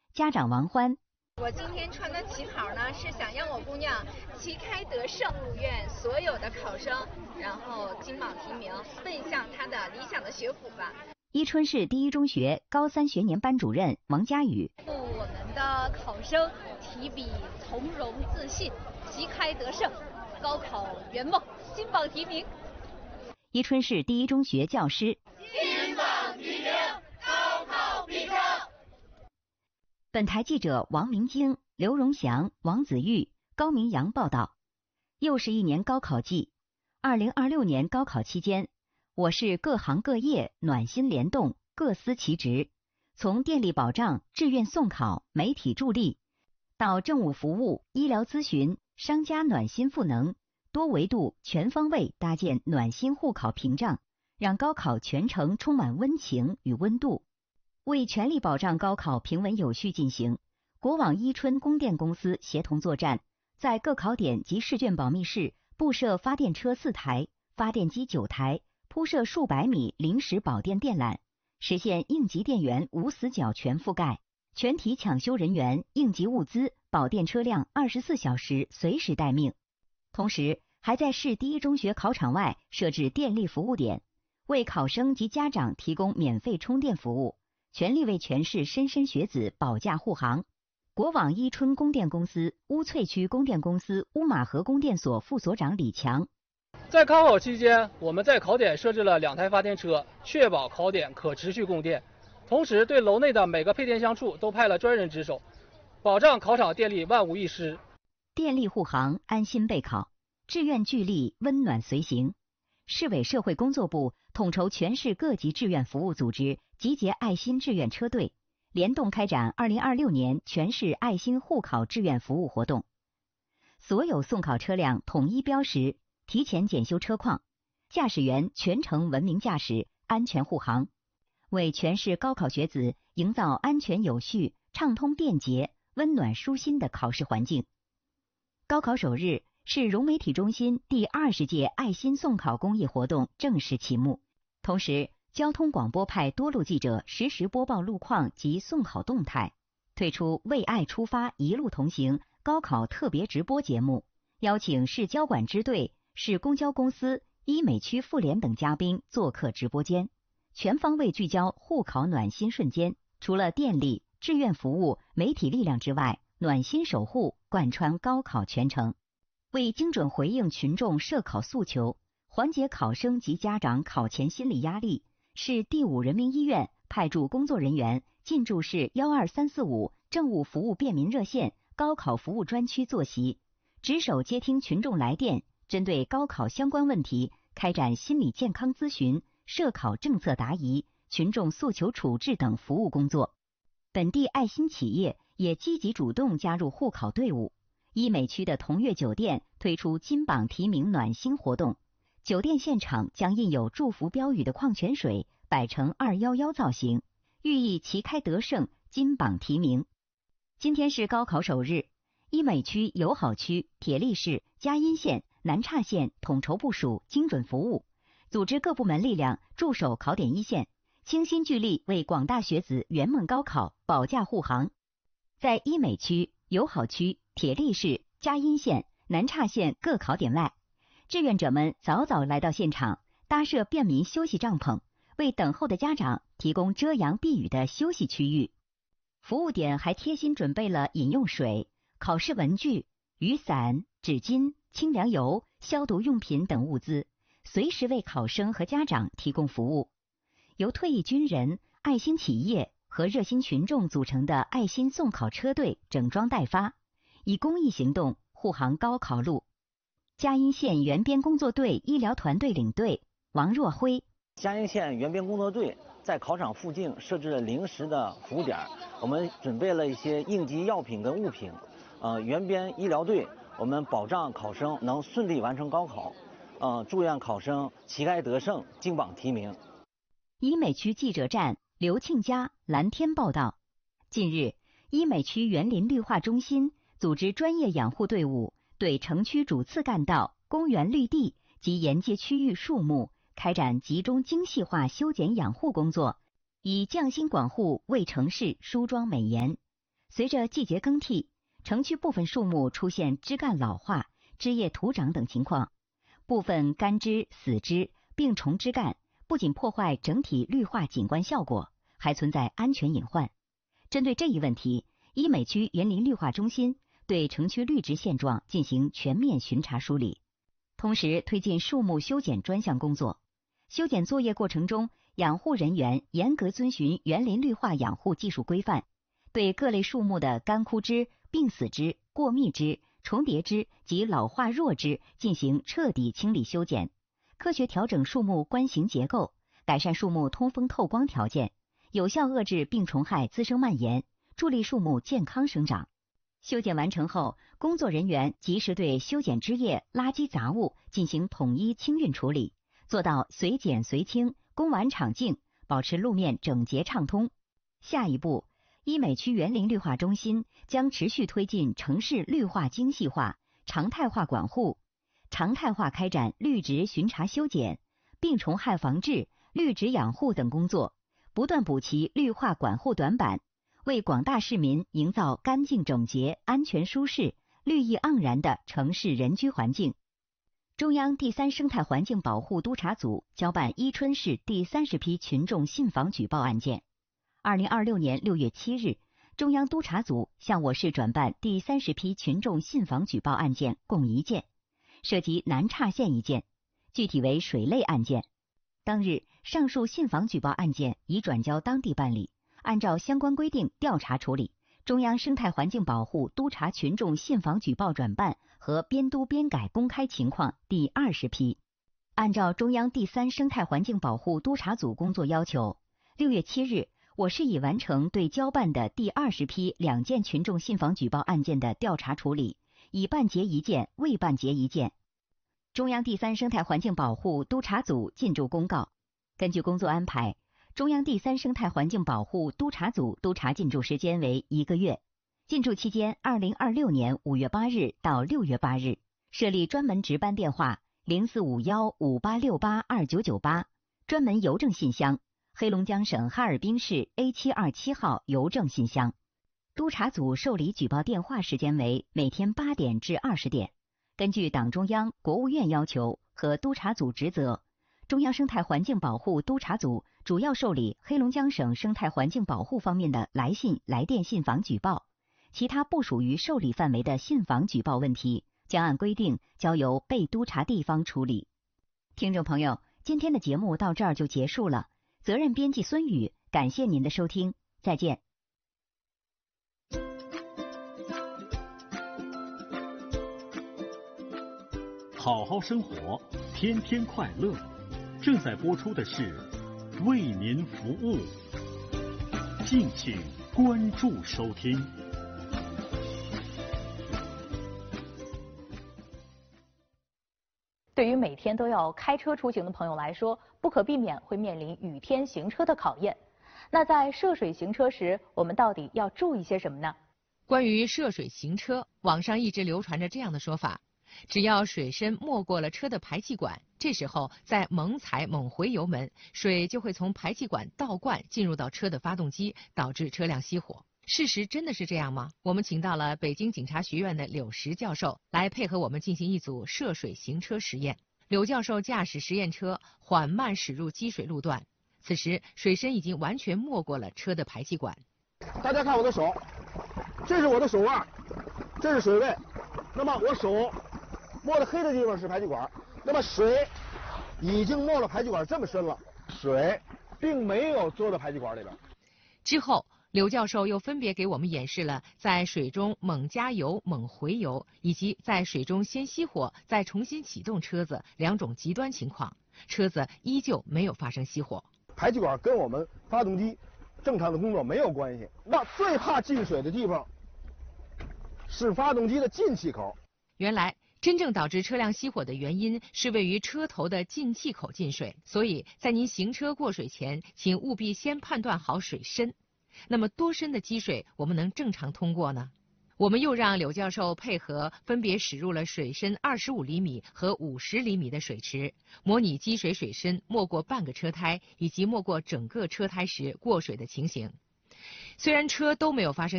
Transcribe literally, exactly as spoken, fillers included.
家长王欢。 我今天穿的旗袍呢，是想让我姑娘旗开得胜，祝愿所有的考生，然后金榜题名，奔向她的理想的学府吧。 伊春市第一中学高三学年班主任王佳宇。 祝我们的考生提笔从容自信，旗开得胜，高考圆梦，金榜题名。 伊春市第一中学教师。 金榜题名，高考必胜。 本台记者王明京、刘荣祥、王子玉、高明阳报道。又是一年高考季，二零二六年高考期间，我市各行各业暖心联动，各司其职，从电力保障、志愿送考、媒体助力，到政务服务、医疗咨询、商家暖心赋能，多维度、全方位搭建暖心护考屏障，让高考全程充满温情与温度。为全力保障高考平稳有序进行，国网伊春供电公司协同作战，在各考点及试卷保密室布设发电车四台、发电机九台，铺设数百米临时保电电缆，实现应急电源无死角全覆盖，全体抢修人员、应急物资、保电车辆二十四小时随时待命。同时，还在市第一中学考场外设置电力服务点，为考生及家长提供免费充电服务，全力为全市莘莘学子保驾护航。国网伊春供电公司乌翠区供电公司乌马河供电所副所长李强。 在高考期间，我们在考点设置了两台发电车，确保考点可持续供电。同时，对楼内的每个配电箱处都派了专人值守，保障考场电力万无一失。 电力护航，安心备考，志愿聚力，温暖随行。市委社会工作部统筹全市各级志愿服务组织集结爱心志愿车队，联动开展二零二六年全市爱心护考志愿服务活动。所有送考车辆统一标识，提前检修车况，驾驶员全程文明驾驶，安全护航，为全市高考学子营造安全有序、畅通便捷、温暖舒心的考试环境。高考首日，市融媒体中心第二十届爱心送考公益活动正式启幕。同时，交通广播派多路记者实时播报路况及送考动态，推出为爱出发，一路同行高考特别直播节目，邀请市交管支队、市公交公司、医美区妇联等嘉宾做客直播间，全方位聚焦护考暖心瞬间。除了电力、志愿服务、媒体力量之外，暖心守护贯穿高考全程。为精准回应群众涉考诉求，缓解考生及家长考前心理压力，市第五人民医院派驻工作人员进驻市幺二三四五政务服务便民热线高考服务专区坐席，值守接听群众来电，针对高考相关问题开展心理健康咨询、涉考政策答疑、群众诉求处置等服务工作。本地爱心企业也积极主动加入护考队伍。医美区的同悦酒店推出金榜题名暖心活动，酒店现场将印有祝福标语的矿泉水摆成二一一造型，寓意旗开得胜，金榜题名。今天是高考首日，医美区、友好区、铁力市、嘉荫县、南岔县统筹部署，精准服务，组织各部门力量驻守考点一线，倾心聚力为广大学子圆梦高考保驾护航。在医美区、友好区、铁力市、嘉荫县、南岔县各考点外，志愿者们早早来到现场，搭设便民休息帐篷，为等候的家长提供遮阳避雨的休息区域。服务点还贴心准备了饮用水、考试文具、雨伞、纸巾、清凉油、消毒用品等物资，随时为考生和家长提供服务。由退役军人、爱心企业和热心群众组成的爱心送考车队整装待发，以公益行动护航高考路。嘉荫县援边工作队医疗团队领队王若辉。 嘉荫县援边工作队在考场附近设置了临时的服务点，我们准备了一些应急药品跟物品。呃，援边医疗队，我们保障考生能顺利完成高考，呃，祝愿考生旗开得胜，金榜题名。 医美区记者站刘庆佳、蓝天报道。近日，医美区园林绿化中心组织专业养护队伍对城区主次干道、公园绿地及沿街区域树木开展集中精细化修剪养护工作，以匠心广护为城市梳妆美颜。 随着季节更替，城区部分树木出现枝干老化、枝叶徒长等情况，部分干枝、死枝、病虫枝干不仅破坏整体绿化景观效果，还存在安全隐患。针对这一问题，医美区园林绿化中心对城区绿植现状进行全面巡查梳理，同时推进树木修剪专项工作。修剪作业过程中，养护人员严格遵循园林绿化养护技术规范，对各类树木的干枯枝、病死枝、过密枝、重叠枝及老化弱枝进行彻底清理修剪，科学调整树木冠形结构，改善树木通风透光条件，有效遏制病虫害滋生蔓延，助力树木健康生长。修剪完成后，工作人员及时对修剪枝叶、垃圾杂物进行统一清运处理，做到随剪随清，工完场净，保持路面整洁畅通。下一步，医美区园林绿化中心将持续推进城市绿化精细化、常态化管护，常态化开展绿植巡查修剪、病虫害防治、绿植养护等工作，不断补齐绿化管护短板，为广大市民营造干净整洁、安全舒适、绿意盎然的城市人居环境。中央第三生态环境保护督察组交办伊春市第三十批群众信访举报案件。二零二六年六月七日，中央督察组向我市转办第三十批群众信访举报案件共一件，涉及南岔县一件，具体为水类案件。当日，上述信访举报案件已转交当地办理，按照相关规定调查处理。中央生态环境保护督察群众信访举报转办和编督编改公开情况第二十批。按照中央第三生态环境保护督察组工作要求，六月七日，我市已完成对交办的第二十批两件群众信访举报案件的调查处理，已办结一件，未办结一件。中央第三生态环境保护督察组进驻公告：根据工作安排，中央第三生态环境保护督察组督查进驻时间为一个月，进驻期间二零二六年五月八日到六月八日，设立专门值班电话零四五幺五八六八二九九八，专门邮政信箱黑龙江省哈尔滨市 A 七二七号邮政信箱。督察组受理举报电话时间为每天八点至二十点。根据党中央、国务院要求和督察组职责，中央生态环境保护督察组主要受理黑龙江省生态环境保护方面的来信、来电信访举报，其他不属于受理范围的信访举报问题，将按规定交由被督查地方处理。听众朋友，今天的节目到这儿就结束了。责任编辑孙宇，感谢您的收听，再见。 好好生活，天天快乐。正在播出的是为您服务，敬请关注收听。 对于每天都要开车出行的朋友来说，不可避免会面临雨天行车的考验。那在涉水行车时，我们到底要注意些什么呢？ 关于涉水行车，网上一直流传着这样的说法：只要水深没过了车的排气管，这时候再猛踩猛回油门，水就会从排气管倒灌进入到车的发动机，导致车辆熄火。事实真的是这样吗？我们请到了北京警察学院的柳石教授来配合我们进行一组涉水行车实验。柳教授驾驶实验车缓慢驶入积水路段，此时水深已经完全没过了车的排气管。 大家看我的手，这是我的手腕，这是水位。那么我手摸的黑的地方是排气管，那么水已经没了排气管这么深了，水并没有坐到排气管里边。 之后，刘教授又分别给我们演示了在水中猛加油、猛回油，以及在水中先熄火再重新启动车子两种极端情况，车子依旧没有发生熄火。 排气管跟我们发动机正常的工作没有关系，那最怕进水的地方是发动机的进气口。 原来真正导致车辆熄火的原因是位于车头的进气口进水，所以在您行车过水前，请务必先判断好水深。那么多深的积水我们能正常通过呢？我们又让柳教授配合分别驶入了水深二十五厘米和五十厘米的水池，模拟积水水深没过半个车胎以及没过整个车胎时过水的情形。虽然车都没有发生